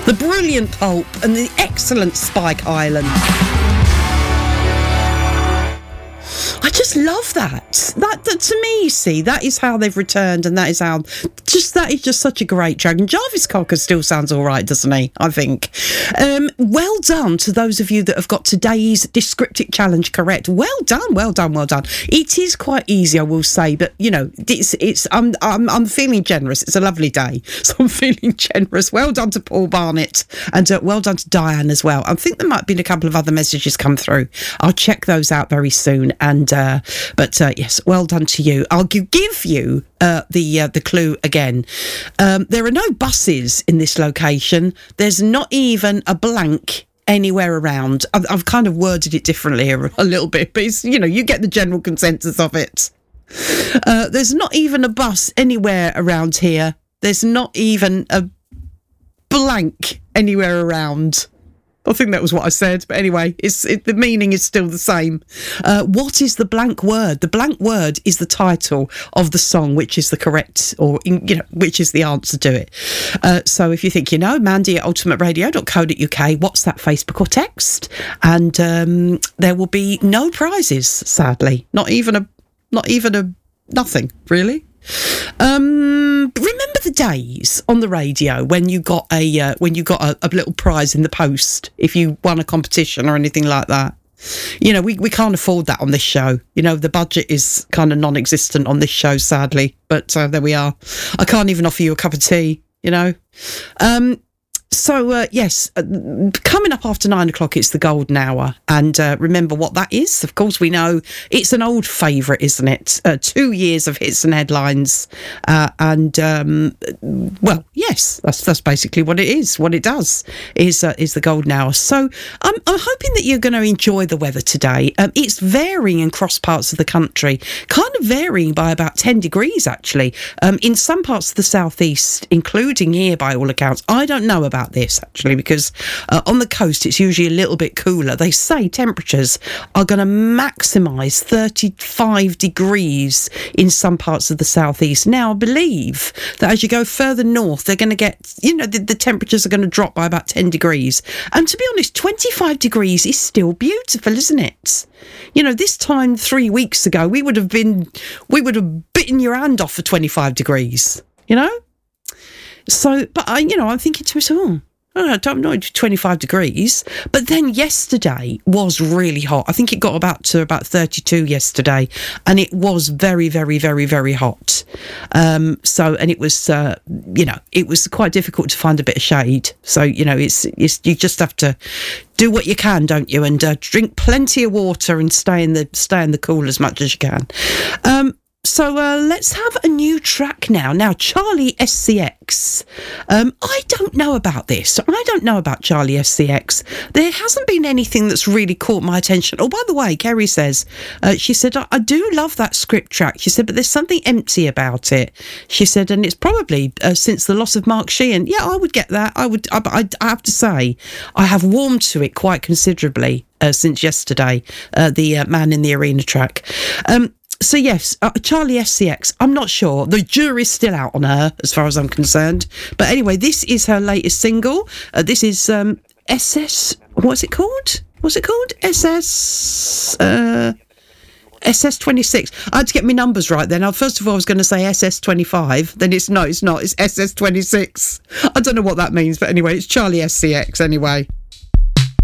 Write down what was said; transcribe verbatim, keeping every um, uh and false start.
the brilliant Pulp and the excellent Spike Island. I just love that. That, that to me, you see, that is how they've returned, and that is how just that is just such a great track. And Jarvis Cocker still sounds all right, doesn't he? I think. Um, well done to those of you that have got today's descriptive challenge correct. Well done, well done, well done. It is quite easy, I will say, but you know, it's it's. I'm I'm I'm feeling generous. It's a lovely day, so I'm feeling generous. Well done to Paul Barnett, and uh, well done to Diane as well. I think there might have been a couple of other messages come through. I'll check those out very soon. And uh, but uh, yes, well done to you. I'll give, give you uh, the uh, the clue again. Um, there are no buses in this location. There's not even a blank anywhere around. I've, I've kind of worded it differently here a little bit, but it's, you know, you get the general consensus of it. Uh, there's not even a bus anywhere around here. There's not even a blank anywhere around. I think that was what I said, but anyway, it's it, the meaning is still the same. Uh, what is the blank word? The blank word is the title of the song, which is the correct, or you know, which is the answer to it. Uh, so if you think you know, Mandy at ultimate radio dot co dot uk, WhatsApp, Facebook, or text, and um, there will be no prizes. Sadly, not even a, not even a, nothing really. Um, remember the days on the radio when you got a uh, when you got a, a little prize in the post if you won a competition or anything like that? You know, we, we can't afford that on this show. You know, the budget is kind of non-existent on this show, sadly. But uh, there we are. I can't even offer you a cup of tea, you know. Um, So, uh, yes, uh, coming up after nine o'clock, it's the golden hour. And uh, remember what that is. Of course, we know it's an old favourite, isn't it? Uh, two years of hits and headlines. Uh, and, um, well, yes, that's that's basically what it is. What it does is uh, is the golden hour. So I'm, I'm hoping that you're going to enjoy the weather today. Um, it's varying in cross parts of the country, kind of varying by about ten degrees, actually. Um, in some parts of the southeast, including here, by all accounts. I don't know about this actually, because uh, on the coast it's usually a little bit cooler. They say temperatures are going to maximise thirty-five degrees in some parts of the southeast. Now I believe that as you go further north, they're going to get, you know, the, the temperatures are going to drop by about ten degrees. And to be honest, twenty-five degrees is still beautiful, isn't it? You know, this time three weeks ago we would have been we would have bitten your hand off for twenty-five degrees, you know. So, but I, you know, I'm thinking to myself, oh, I don't know, twenty-five degrees. But then yesterday was really hot. I think it got about to about thirty-two yesterday, and it was very, very, very, very hot. Um, so, and it was, uh, you know, it was quite difficult to find a bit of shade. So, you know, it's, it's you just have to do what you can, don't you? And uh, drink plenty of water and stay in the stay in the cool as much as you can. Um, So uh, let's have a new track now. Now, Charlie S C X. Um, I don't know about this. I don't know about Charlie S C X. There hasn't been anything that's really caught my attention. Oh, by the way, Kerry says, uh, she said, I, I do love that script track. She said, but there's something empty about it. She said, and it's probably uh, since the loss of Mark Sheehan. Yeah, I would get that. I would. I, I, I have to say, I have warmed to it quite considerably uh, since yesterday, uh, the uh, Man in the Arena track. Um, So yes, uh, Charlie S C X, I'm not sure. The jury's still out on her, as far as I'm concerned. But anyway, this is her latest single. Uh, this is um, S S, what's it called? What's it called? S S... Uh, S S twenty-six. I had to get my numbers right then. First of all, I was going to say S S twenty-five. Then it's no, it's not. It's S S twenty-six. I don't know what that means, but anyway, it's Charlie S C X anyway.